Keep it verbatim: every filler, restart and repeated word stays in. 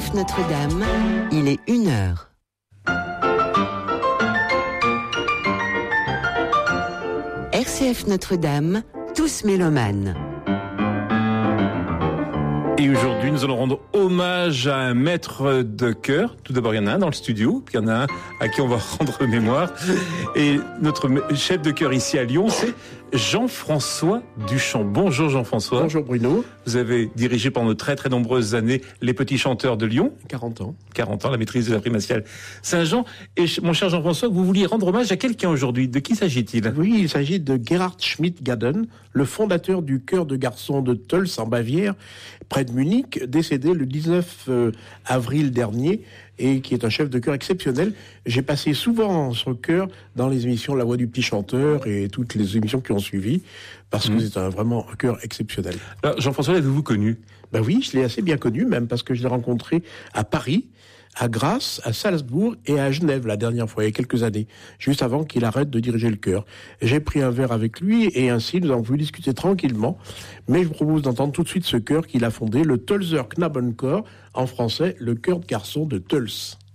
F Notre-Dame, il est une heure. R C F Notre-Dame, tous mélomanes. Et aujourd'hui, nous allons rendre hommage à un maître de chœur. Tout d'abord, il y en a un dans le studio, puis il y en a un à qui on va rendre mémoire. Et notre chef de chœur ici à Lyon, c'est Jean-François Duchamp. Bonjour Jean-François. Bonjour Bruno. Vous avez dirigé pendant de très très nombreuses années les Petits Chanteurs de Lyon. quarante ans. quarante ans, la maîtrise de la primatiale Saint-Jean. Et mon cher Jean-François, vous vouliez rendre hommage à quelqu'un aujourd'hui. De qui s'agit-il ? Oui, il s'agit de Gerhard Schmidt-Gaden, le fondateur du chœur de garçons de Tölz en Bavière, près de Munich, décédé le dix-neuf avril dernier, et qui est un chef de chœur exceptionnel. J'ai passé souvent son chœur dans les émissions La Voix du Petit Chanteur et toutes les émissions qui ont suivi, parce mmh. que c'est un, vraiment un chœur exceptionnel. Alors, Jean-François, l'avez-vous connu ? Ben oui, je l'ai assez bien connu, même parce que je l'ai rencontré à Paris, à Grasse, à Salzbourg et à Genève la dernière fois, il y a quelques années, juste avant qu'il arrête de diriger le chœur. J'ai pris un verre avec lui et ainsi nous avons pu discuter tranquillement, mais je vous propose d'entendre tout de suite ce chœur qu'il a fondé, le Tölzer Knabenchor, en français, le chœur de garçons de Tölz.